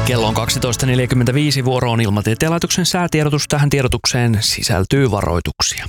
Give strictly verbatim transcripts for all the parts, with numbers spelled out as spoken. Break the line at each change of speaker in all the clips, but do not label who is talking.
Kello on kaksitoista neljäkymmentäviisi, vuoro on Ilmatieteen laitoksen säätiedotus. Tähän tiedotukseen sisältyy varoituksia.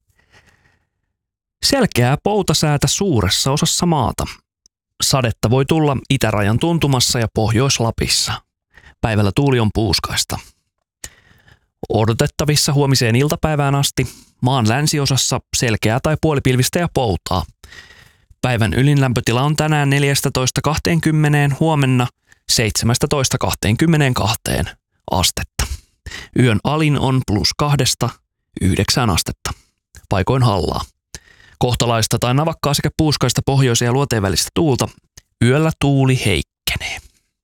Selkeää poutasäätä suuressa osassa maata. Sadetta voi tulla itärajan tuntumassa ja Pohjois-Lapissa. Päivällä tuuli on puuskaista. Odotettavissa huomiseen iltapäivään asti maan länsiosassa selkeää tai puolipilvistä ja poutaa. Päivän ylin lämpötila on tänään neljätoista kaksikymmentä, huomenna seitsemäntoista kaksikymmentäkaksi astetta. Yön alin on plus kahdesta yhdeksään astetta. Paikoin hallaa. Kohtalaista tai navakkaa sekä puuskaista pohjoisen ja luoteen välistä tuulta. Yöllä tuuli heikkenee.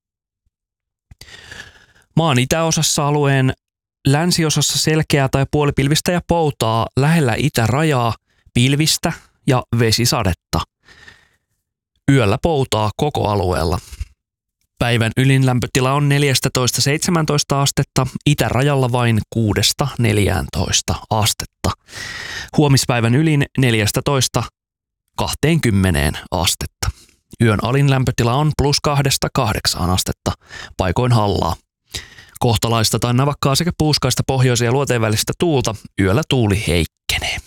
Maan itäosassa alueen länsiosassa selkeää tai puolipilvistä ja poutaa, lähellä itärajaa pilvistä ja vesisadetta. Yöllä poutaa koko alueella. Päivän ylin lämpötila on neljätoista seitsemäntoista astetta, itärajalla vain kuudesta neljääntoista astetta. Huomispäivän ylin neljätoista kaksikymmentä astetta. Yön alin lämpötila on plus kahdesta kahdeksaan astetta, paikoin hallaa. Kohtalaista tai navakkaa sekä puuskaista pohjoisen ja luoteen välistä tuulta, yöllä tuuli heikkenee.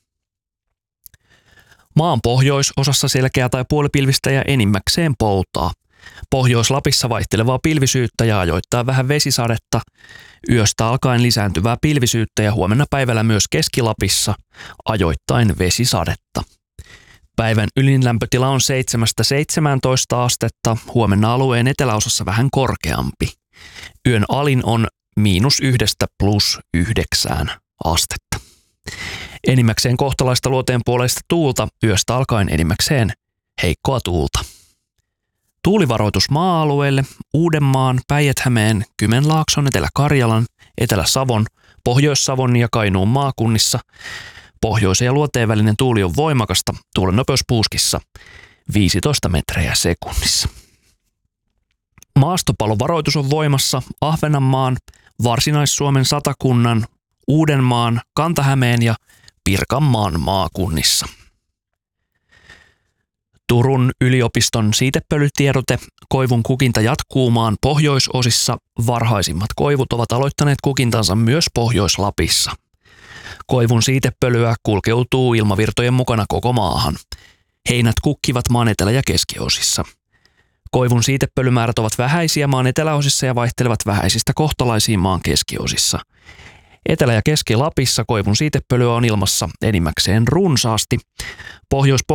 Maan pohjoisosassa selkeää tai puolipilvistä ja enimmäkseen poutaa. Pohjois-Lapissa vaihtelevaa pilvisyyttä ja ajoittaa vähän vesisadetta. Yöstä alkaen lisääntyvää pilvisyyttä ja huomenna päivällä myös Keski-Lapissa ajoittain vesisadetta. Päivän ylin lämpötila on seitsemästä seitsemääntoista astetta, huomenna alueen eteläosassa vähän korkeampi. Yön alin on miinus yhdestä plus yhdeksään astetta. Enimmäkseen kohtalaista luoteen puoleista tuulta, yöstä alkaen enimmäkseen heikkoa tuulta. Tuulivaroitus maa-alueelle Uudenmaan, Päijät-Hämeen, Kymenlaakson, Etelä-Karjalan, Etelä-Savon, Pohjois-Savon ja Kainuun maakunnissa. Pohjoisen ja luoteen välinen tuuli on voimakasta, tuulen nopeus puuskissa viisitoista metriä sekunnissa. Maastopalovaroitus on voimassa Ahvenanmaan, Varsinais-Suomen satakunnan, Uudenmaan, Kanta-Hämeen ja Pirkanmaan maakunnissa. Turun yliopiston siitepölytiedote: koivun kukinta jatkuu maan pohjoisosissa. Varhaisimmat koivut ovat aloittaneet kukintansa myös Pohjois-Lapissa. Koivun siitepölyä kulkeutuu ilmavirtojen mukana koko maahan. Heinät kukkivat maan etelä- ja keskiosissa. Koivun siitepölymäärät ovat vähäisiä maan eteläosissa ja vaihtelevat vähäisistä kohtalaisiin maan keskiosissa. Etelä- ja Keski-Lapissa koivun siitepölyä on ilmassa enimmäkseen runsaasti. Pohjois-